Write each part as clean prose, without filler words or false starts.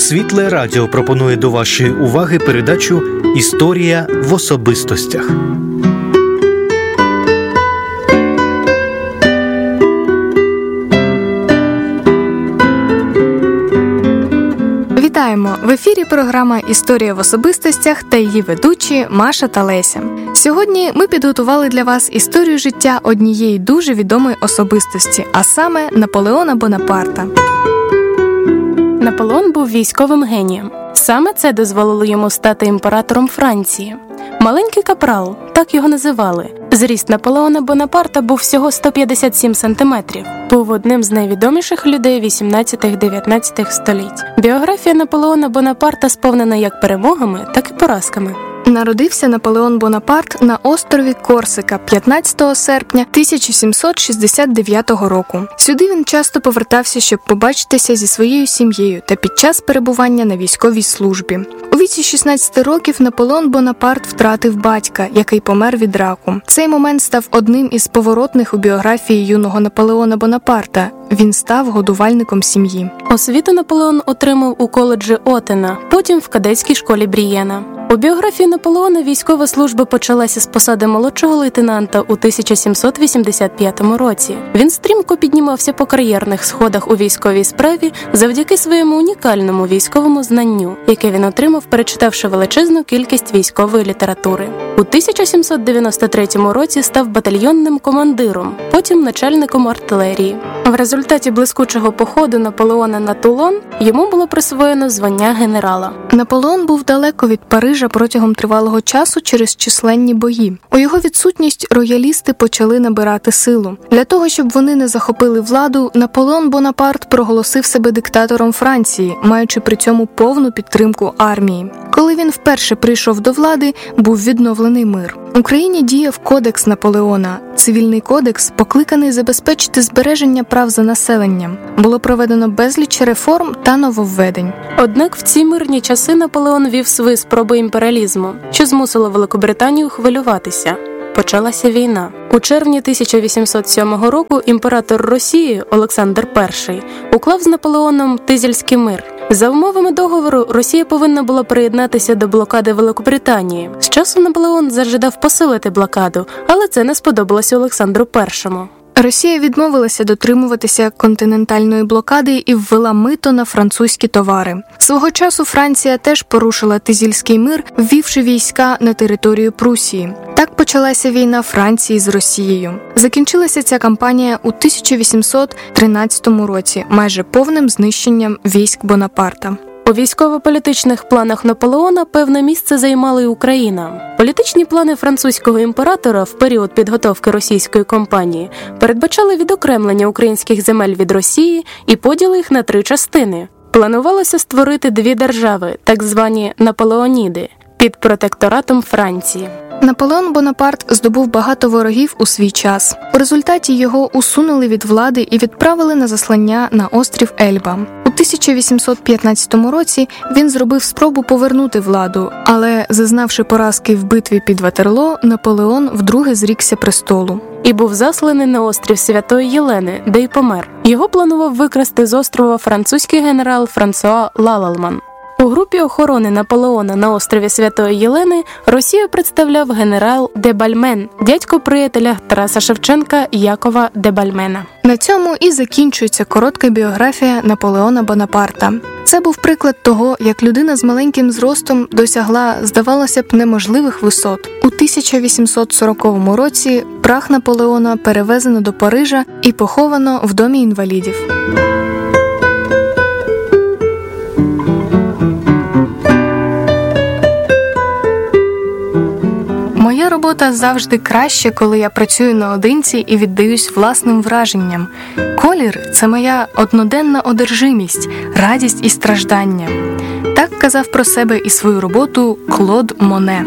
Світле Радіо пропонує до вашої уваги передачу «Історія в особистостях». Вітаємо! В ефірі програма «Історія в особистостях» та її ведучі Маша та Леся. Сьогодні ми підготували для вас історію життя однієї дуже відомої особистості, а саме Наполеона Бонапарта. Наполеон був військовим генієм. Саме це дозволило йому стати імператором Франції. Маленький капрал, так його називали. Зріст Наполеона Бонапарта був всього 157 сантиметрів. Був одним з найвідоміших людей 18-19 століть. Біографія Наполеона Бонапарта сповнена як перемогами, так і поразками. Народився Наполеон Бонапарт на острові Корсика 15 серпня 1769 року. Сюди він часто повертався, щоб побачитися зі своєю сім'єю та під час перебування на військовій службі. У віці 16 років Наполеон Бонапарт втратив батька, який помер від раку. Цей момент став одним із поворотних у біографії юного Наполеона Бонапарта. Він став годувальником сім'ї. Освіту Наполеон отримав у коледжі Отена, потім в кадетській школі Брієна. У біографії Наполеона військова служба почалася з посади молодшого лейтенанта у 1785 році. Він стрімко піднімався по кар'єрних сходах у військовій справі завдяки своєму унікальному військовому знанню, яке він отримав, перечитавши величезну кількість військової літератури. У 1793 році став батальйонним командиром, потім начальником артилерії. В результаті блискучого походу Наполеона на Тулон йому було присвоєно звання генерала. Наполеон був далеко від Парижа протягом тривалого часу через численні бої. У його відсутність роялісти почали набирати силу. Для того, щоб вони не захопили владу, Наполеон Бонапарт проголосив себе диктатором Франції, маючи при цьому повну підтримку армії. Коли він вперше прийшов до влади, був відновлений мир. В Україні діяв кодекс Наполеона. Цивільний кодекс, покликаний забезпечити збереження прав за населенням. Було проведено безліч реформ та нововведень. Однак в ці мирні часи Наполеон вів свої спроби імперіалізму, що змусило Великобританію хвилюватися. Почалася війна. У червні 1807 року імператор Росії Олександр І уклав з Наполеоном Тизельський мир. За умовами договору, Росія повинна була приєднатися до блокади Великобританії. З часом Наполеон зажадав посилити блокаду, але це не сподобалося Олександру І. Росія відмовилася дотримуватися континентальної блокади і ввела мито на французькі товари. Свого часу Франція теж порушила Тизельський мир, ввівши війська на територію Прусії. Так почалася війна Франції з Росією. Закінчилася ця кампанія у 1813 році, майже повним знищенням військ Бонапарта. У військово-політичних планах Наполеона певне місце займала й Україна. Політичні плани французького імператора в період підготовки російської кампанії передбачали відокремлення українських земель від Росії і поділ їх на 3 частини. Планувалося створити 2 держави, так звані Наполеоніди, під протекторатом Франції. Наполеон Бонапарт здобув багато ворогів у свій час. У результаті його усунули від влади і відправили на заслання на острів Ельба. У 1815 році він зробив спробу повернути владу, але, зазнавши поразки в битві під Ватерлоо, Наполеон вдруге зрікся престолу. І був засланий на острів Святої Єлени, де й помер. Його планував викрасти з острова французький генерал Франсуа Лалалман. У групі охорони Наполеона на острові Святої Єлени Росію представляв генерал де Бальмен, дядько приятеля Тараса Шевченка Якова де Бальмена. На цьому і закінчується коротка біографія Наполеона Бонапарта. Це був приклад того, як людина з маленьким зростом досягла, здавалося б, неможливих висот. У 1840 році прах Наполеона перевезено до Парижа і поховано в домі інвалідів. Моя робота завжди краще, коли я працюю наодинці і віддаюсь власним враженням. Колір – це моя одноденна одержимість, радість і страждання. Так казав про себе і свою роботу Клод Моне.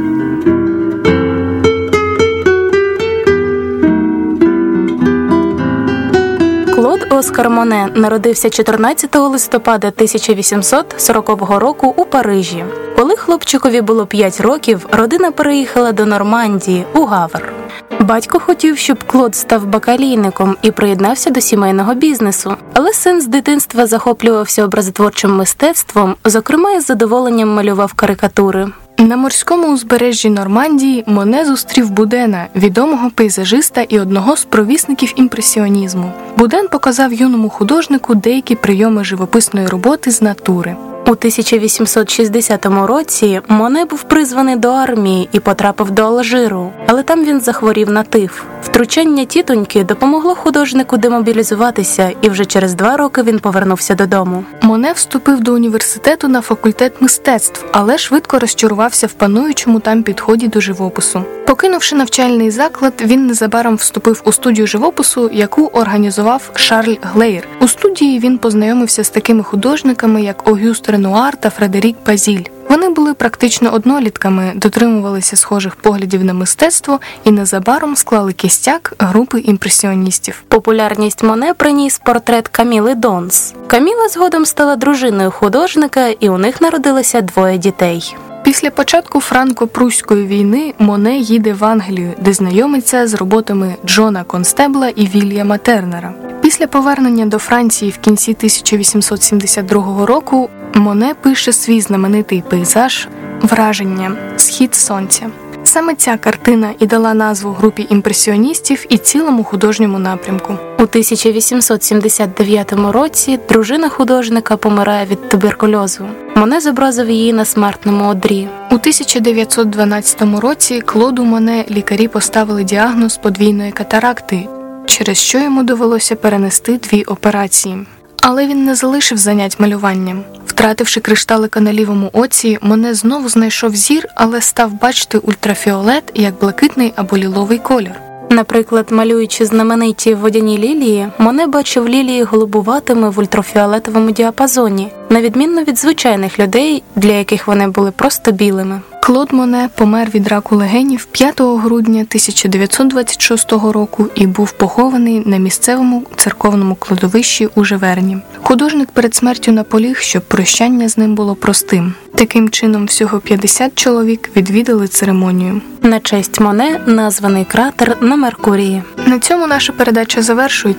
Клод Оскар Моне народився 14 листопада 1840 року у Парижі. Коли хлопчикові було 5 років, родина переїхала до Нормандії, у Гавр. Батько хотів, щоб Клод став бакалійником і приєднався до сімейного бізнесу. Але син з дитинства захоплювався образотворчим мистецтвом, зокрема із задоволенням малював карикатури. На морському узбережжі Нормандії Моне зустрів Будена, відомого пейзажиста і одного з провісників імпресіонізму. Буден показав юному художнику деякі прийоми живописної роботи з натури. У 1860 році Моне був призваний до армії і потрапив до Алжиру, але там він захворів на тиф. Втручання тітоньки допомогло художнику демобілізуватися, і вже через 2 роки він повернувся додому. Моне вступив до університету на факультет мистецтв, але швидко розчарувався в пануючому там підході до живопису. Покинувши навчальний заклад, він незабаром вступив у студію живопису, яку організував Шарль Глейр. У студії він познайомився з такими художниками, як Огюст Ренуар та Фредерік Базіль. Вони були практично однолітками, дотримувалися схожих поглядів на мистецтво і незабаром склали кістяк групи імпресіоністів. Популярність Моне приніс портрет Каміли Донс. Каміла згодом стала дружиною художника, і у них народилося 2 дітей. Після початку франко-пруської війни Моне їде в Англію, де знайомиться з роботами Джона Констебла і Вільяма Тернера. Після повернення до Франції в кінці 1872 року Моне пише свій знаменитий пейзаж «Враження. Схід сонця». Саме ця картина і дала назву групі імпресіоністів і цілому художньому напрямку. У 1879 році дружина художника помирає від туберкульозу. Моне зобразив її на смертному одрі. У 1912 році Клоду Моне лікарі поставили діагноз подвійної катаракти, через що йому довелося перенести 2 операції. Але він не залишив занять малюванням. Втративши кришталика на лівому оці, Моне знову знайшов зір, але став бачити ультрафіолет як блакитний або ліловий колір. Наприклад, малюючи знамениті водяні лілії, Моне бачив лілії голубуватими в ультрафіолетовому діапазоні, на відміну від звичайних людей, для яких вони були просто білими. Клод Моне помер від раку легенів 5 грудня 1926 року і був похований на місцевому церковному кладовищі у Живерні. Художник перед смертю наполіг, щоб прощання з ним було простим. Таким чином, всього 50 чоловік відвідали церемонію. На честь Моне названий кратер на Меркурії. На цьому наша передача завершується.